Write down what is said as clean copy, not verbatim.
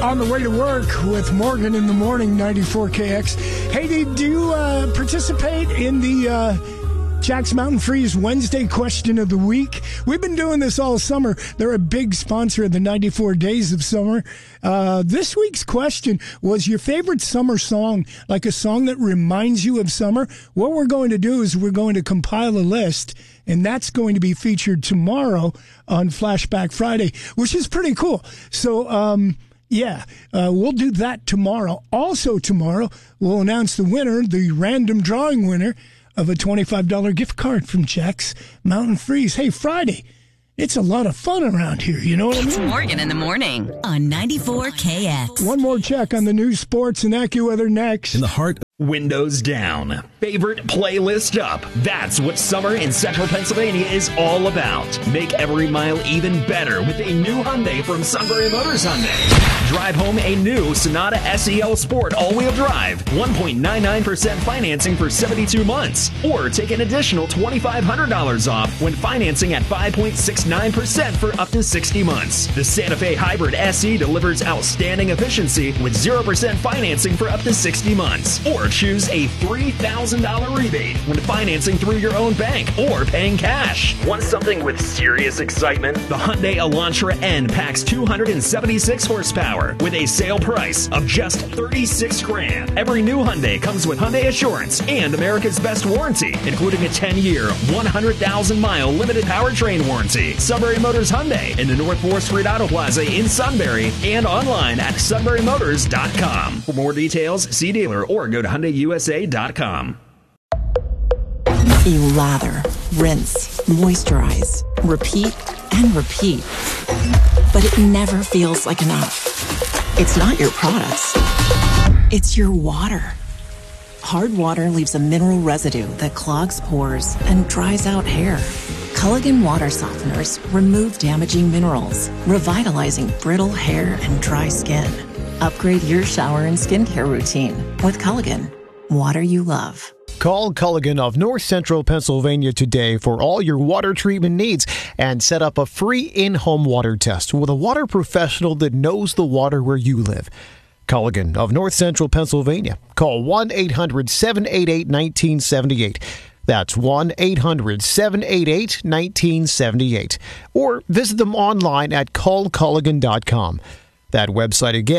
On the way to work with Morgan in the morning, 94KX. Hey, do you participate in the Jack's Mountain Freeze Wednesday question of the week? We've been doing this all summer. They're a big sponsor of the 94 Days of Summer. This week's question was your favorite summer song, like a song that reminds you of summer. What we're going to do is we're going to compile a list, and that's going to be featured tomorrow on Flashback Friday, which is pretty cool. So, we'll do that tomorrow. Also tomorrow, we'll announce the winner, the random drawing winner of a $25 gift card from Jack's Mountain Freeze. Hey, Friday, it's a lot of fun around here, you know what I mean? It's Morgan in the morning on 94KX. One more check on the news, sports, and AccuWeather next. In the heart. Windows down, favorite playlist up. That's what summer in Central Pennsylvania is all about. Make every mile even better with a new Hyundai from Sunbury Motors Hyundai. Drive home a new Sonata SEL Sport all-wheel drive. 1.99% financing for 72 months. Or take an additional $2,500 off when financing at 5.69% for up to 60 months. The Santa Fe Hybrid SE delivers outstanding efficiency with 0% financing for up to 60 months. Or choose a $3,000 rebate when financing through your own bank or paying cash. Want something with serious excitement? The Hyundai Elantra N packs 276 horsepower with a sale price of just $36,000. Every new Hyundai comes with Hyundai Assurance and America's Best Warranty, including a 10-year, 100,000-mile limited powertrain warranty. Sunbury Motors Hyundai in the North 4th Street Auto Plaza in Sunbury and online at sunburymotors.com. For more details, see dealer or go to HyundaiUSA.com. You lather, rinse, moisturize, repeat, and repeat. But it never feels like enough. It's not your products. It's your water. Hard water leaves a mineral residue that clogs pores and dries out hair. Culligan water softeners remove damaging minerals, revitalizing brittle hair and dry skin. Upgrade your shower and skincare routine with Culligan. Water you love. Call Culligan of North Central Pennsylvania today for all your water treatment needs and set up a free in-home water test with a water professional that knows the water where you live. Culligan of North Central Pennsylvania. Call 1-800-788-1978. That's 1-800-788-1978. Or visit them online at callculligan.com. That website again.